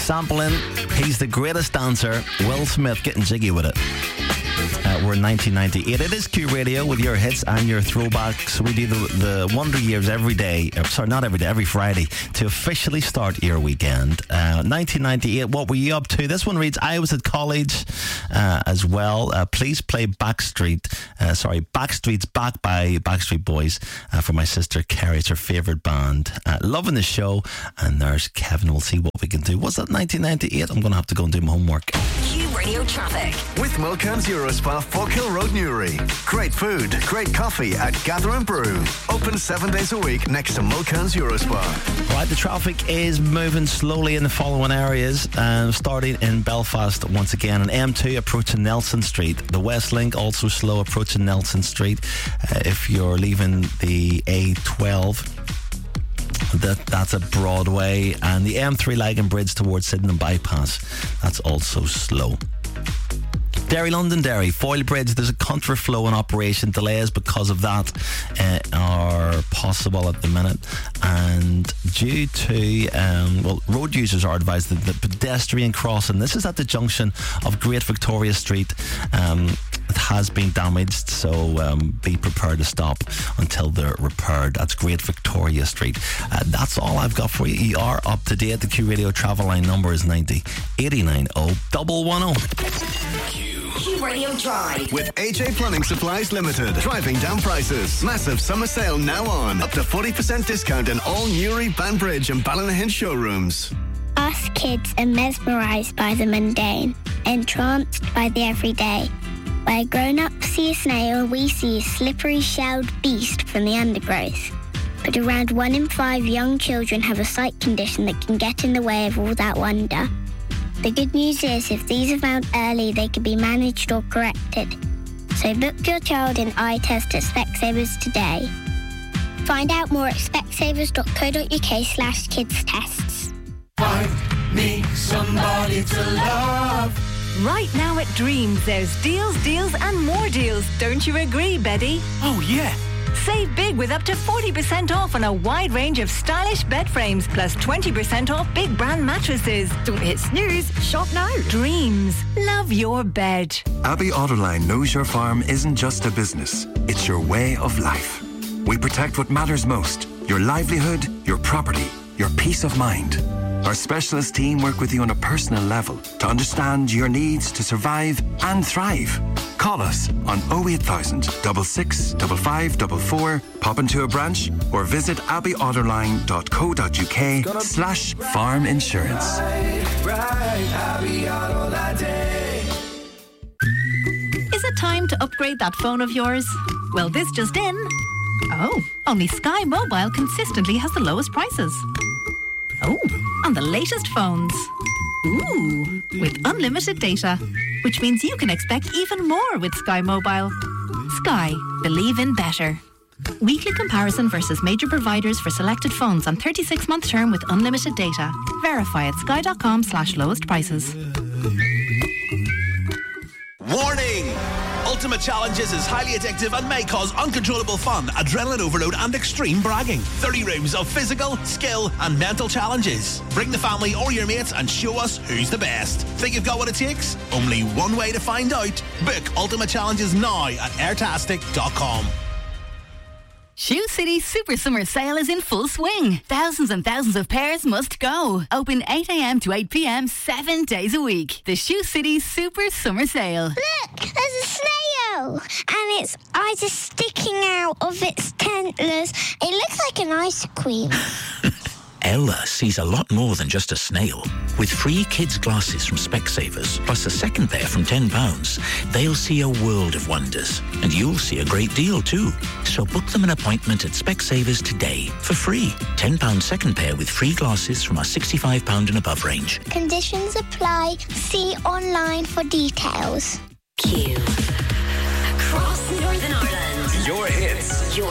sampling He's the Greatest Dancer, Will Smith, getting jiggy with it. We're in 1998. It is Q Radio with your hits and your throwbacks. We do the Wonder Years every day. Sorry, not every day, every Friday to officially start your weekend. 1998, what were you up to? This one reads, I was at college as well. Please play Backstreet's Back by Backstreet Boys for my sister Kerry. It's her favourite band. Loving the show. And there's Kevin. We'll see what we can do. Was that 1998? I'm going to have to go and do my homework. Q Radio traffic. With Mulcairn's Eurospa, Forkhill Road, Newry. Great food, great coffee at Gather and Brew. Open 7 days a week next to Mulcairn's Eurospa. Right, the traffic is moving slowly in the following areas, starting in Belfast once again. On M2 approaching Nelson Street. The West Link also slow approaching Nelson Street. If you're leaving the A12, that's at Broadway. And the M3 Lagan Bridge towards Sydenham Bypass, that's also slow. Derry, Londonderry, Foyle Bridge, there's a contraflow in operation. Delays because of that are possible at the minute. And due to, road users are advised that the pedestrian crossing, this is at the junction of Great Victoria Street, it has been damaged, so be prepared to stop until they're repaired. That's Great Victoria Street. That's all I've got for you. You are up to date. The Q Radio travel line number is 90 89 110. Q Radio Drive. With AJ Plumbing Supplies Limited. Driving down prices. Massive summer sale now on. Up to 40% discount in all Newry, Banbridge and Ballynahinch showrooms. Us kids are mesmerised by the mundane, entranced by the everyday. Where grown-ups see a snail, we see a slippery shelled beast from the undergrowth. But around 1 in 5 young children have a sight condition that can get in the way of all that wonder. The good news is, if these are found early, they can be managed or corrected. So book your child in eye test at Specsavers today. Find out more at specsavers.co.uk/kids tests. Find me somebody to love. Right now at Dreams, there's deals, deals and more deals. Don't you agree, Betty? Oh, yeah. Save big with up to 40% off on a wide range of stylish bed frames, plus 20% off big brand mattresses. Don't hit snooze. Shop now. Dreams. Love your bed. Abbey Autoline knows your farm isn't just a business. It's your way of life. We protect what matters most. Your livelihood, your property, your peace of mind. Our specialist team work with you on a personal level to understand your needs to survive and thrive. Call us on 08000 66 5544, pop into a branch or visit abbeyautoline.co.uk/farm insurance. Is it time to upgrade that phone of yours? Well, this just in. Oh, only Sky Mobile consistently has the lowest prices. Oh, on the latest phones. Ooh, with unlimited data, which means you can expect even more with Sky Mobile. Sky, believe in better. Weekly comparison versus major providers for selected phones on 36-month term with unlimited data. Verify at sky.com/lowest prices. Warning! Ultimate Challenges is highly addictive and may cause uncontrollable fun, adrenaline overload and extreme bragging. 30 rooms of physical, skill and mental challenges. Bring the family or your mates and show us who's the best. Think you've got what it takes? Only one way to find out. Book Ultimate Challenges now at airtastic.com. Shoe City Super Summer Sale is in full swing. Thousands and thousands of pairs must go. Open 8 a.m. to 8 p.m. 7 days a week. The Shoe City Super Summer Sale. Look, there's a snail, and its eyes are sticking out of its antlers. It looks like an ice cream. Ella sees a lot more than just a snail. With free kids' glasses from Specsavers, plus a second pair from £10, they'll see a world of wonders. And you'll see a great deal too. So book them an appointment at Specsavers today for free. £10 second pair with free glasses from our £65 and above range. Conditions apply. See online for details. Q. Across Northern Ireland. Your hits. Your